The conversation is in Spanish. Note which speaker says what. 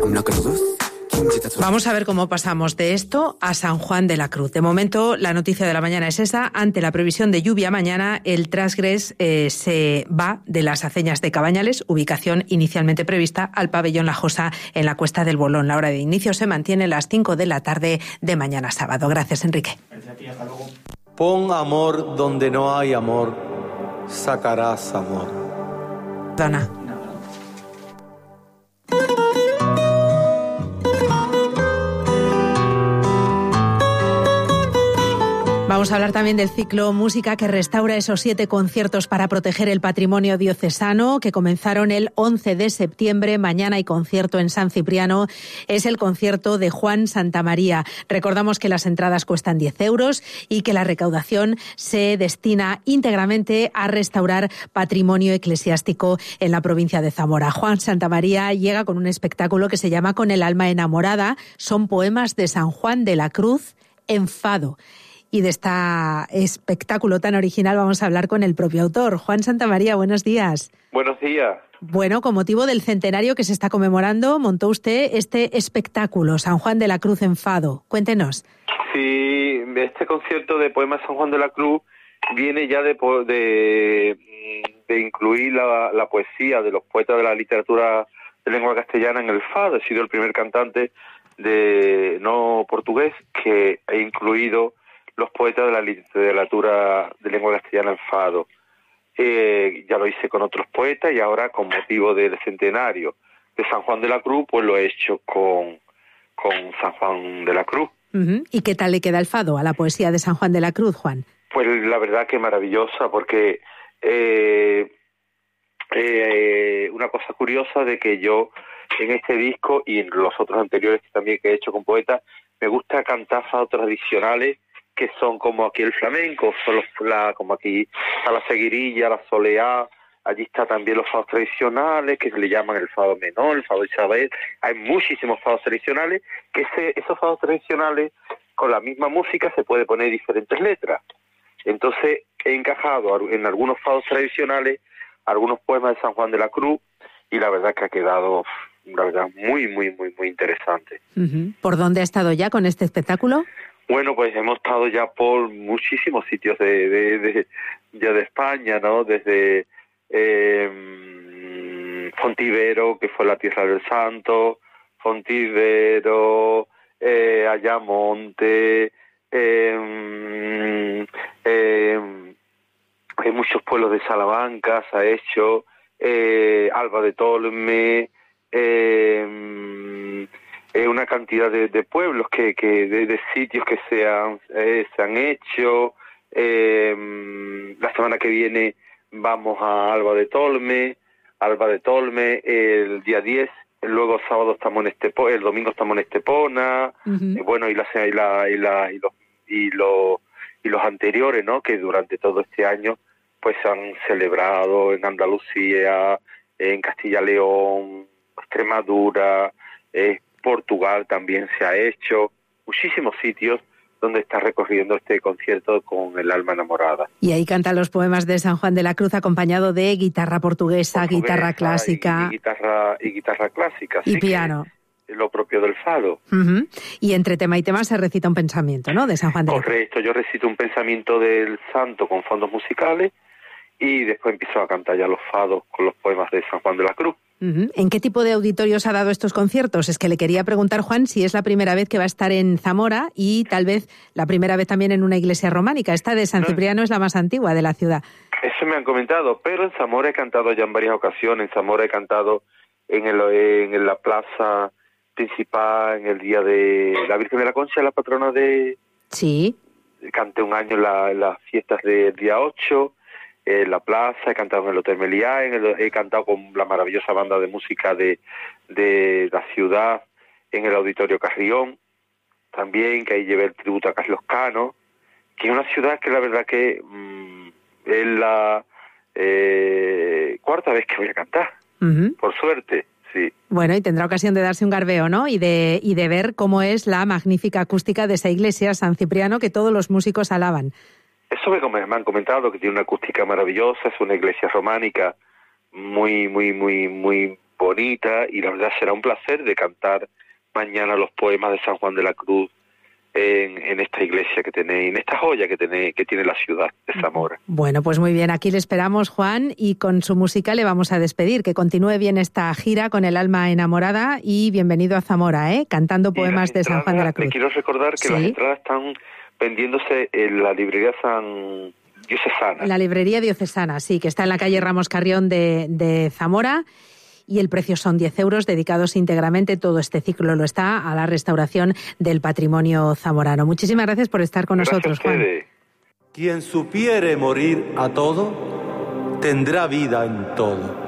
Speaker 1: Vamos a ver cómo pasamos de esto a San Juan de la Cruz. De momento, la noticia de la mañana es esa. Ante la previsión de lluvia mañana, el Transgrés se va de las Aceñas de Cabañales, ubicación inicialmente prevista, al pabellón La Josa en la Cuesta del Bolón. La hora de inicio se mantiene a las 5 de la tarde de mañana sábado. Gracias, Enrique.
Speaker 2: Gracias a ti, hasta luego. Pon amor donde no hay amor, sacarás amor.
Speaker 1: Dona. Vamos a hablar también del ciclo Música que restaura esos 7 conciertos para proteger el patrimonio diocesano que comenzaron el 11 de septiembre. Mañana hay concierto en San Cipriano. Es el concierto de Juan Santamaría. Recordamos que las entradas cuestan 10 euros y que la recaudación se destina íntegramente a restaurar patrimonio eclesiástico en la provincia de Zamora. Juan Santamaría llega con un espectáculo que se llama Con el alma enamorada. Son poemas de San Juan de la Cruz en fado. Y de este espectáculo tan original vamos a hablar con el propio autor. Juan Santamaría, buenos días.
Speaker 3: Buenos días.
Speaker 1: Bueno, con motivo del centenario que se está conmemorando, montó usted este espectáculo, San Juan de la Cruz en fado. Cuéntenos.
Speaker 3: Sí, este concierto de poemas San Juan de la Cruz viene ya de incluir la poesía de los poetas de la literatura de lengua castellana en el fado. He sido el primer cantante no portugués que ha incluido los poetas de la literatura de lengua castellana en fado. Ya lo hice con otros poetas y ahora con motivo del centenario de San Juan de la Cruz, pues lo he hecho con San Juan de la Cruz.
Speaker 1: Uh-huh. ¿Y qué tal le queda el fado a la poesía de San Juan de la Cruz, Juan?
Speaker 3: Pues la verdad que maravillosa, porque una cosa curiosa de que yo en este disco y en los otros anteriores también que he hecho con poetas, me gusta cantar fados tradicionales que son como aquí el flamenco, son como aquí está la seguirilla, la soleá, allí está también los fados tradicionales, que se le llaman el fado menor, el fado Isabel. Hay muchísimos fados tradicionales, que esos fados tradicionales, con la misma música, se puede poner diferentes letras. Entonces, he encajado en algunos fados tradicionales, algunos poemas de San Juan de la Cruz, y la verdad que ha quedado, la verdad, muy, muy, muy, muy interesante.
Speaker 1: Uh-huh. ¿Por dónde ha estado ya con este espectáculo?
Speaker 3: Bueno, pues hemos estado ya por muchísimos sitios de España, ¿no? Desde Fontivero, que fue la Tierra del Santo, Fontivero, Ayamonte, hay muchos pueblos de Salamanca, se ha hecho, Alba de Tolme, una cantidad de pueblos de sitios que se han hecho. La semana que viene vamos a Alba de Tolme el día 10, luego sábado estamos en el domingo estamos en Estepona. Uh-huh. Bueno, y los anteriores, ¿no? Que durante todo este año pues se han celebrado en Andalucía, en Castilla León, Extremadura, Portugal también se ha hecho, muchísimos sitios donde está recorriendo este concierto con el alma enamorada.
Speaker 1: Y ahí canta los poemas de San Juan de la Cruz acompañado de guitarra portuguesa, guitarra clásica.
Speaker 3: Y guitarra clásica.
Speaker 1: Y sí, piano.
Speaker 3: Es lo propio del fado.
Speaker 1: Uh-huh. Y entre tema y tema se recita un pensamiento, ¿no?, de San Juan de la Cruz.
Speaker 3: Correcto, yo recito un pensamiento del santo con fondos musicales y después empiezo a cantar ya los fados con los poemas de San Juan de la Cruz.
Speaker 1: Uh-huh. ¿En qué tipo de auditorios ha dado estos conciertos? Es que le quería preguntar, Juan, si es la primera vez que va a estar en Zamora y tal vez la primera vez también en una iglesia románica. Esta de San Cipriano es la más antigua de la ciudad.
Speaker 3: Eso me han comentado, pero en Zamora he cantado ya en varias ocasiones. En Zamora he cantado en la plaza principal, en el día de la Virgen de la Concha, la patrona de...
Speaker 1: Sí.
Speaker 3: Canté un año en las fiestas del día 8... en la plaza, he cantado en el Hotel Meliá, he cantado con la maravillosa banda de música de la ciudad, en el Auditorio Carrión, también, que ahí llevé el tributo a Carlos Cano, que es una ciudad que la verdad que es la cuarta vez que voy a cantar, uh-huh. Por suerte, sí.
Speaker 1: Bueno, y tendrá ocasión de darse un garbeo, ¿no? Y de ver cómo es la magnífica acústica de esa iglesia, San Cipriano, que todos los músicos alaban.
Speaker 3: Eso me han comentado, que tiene una acústica maravillosa, es una iglesia románica muy, muy, muy, muy bonita, y la verdad será un placer de cantar mañana los poemas de San Juan de la Cruz en esta iglesia que tenéis, en esta joya que tiene la ciudad de Zamora.
Speaker 1: Bueno, pues muy bien, aquí le esperamos, Juan, y con su música le vamos a despedir. Que continúe bien esta gira con el alma enamorada y bienvenido a Zamora, cantando poemas de San Juan de la Cruz.
Speaker 3: Te quiero recordar que las entradas están vendiéndose en la librería San Diocesana.
Speaker 1: La librería diocesana, sí, que está en la calle Ramos Carrión de Zamora. Y el precio son 10 euros, dedicados íntegramente, todo este ciclo lo está, a la restauración del patrimonio zamorano. Muchísimas gracias por estar con nosotros, Juan.
Speaker 2: Quien supiere morir a todo, tendrá vida en todo.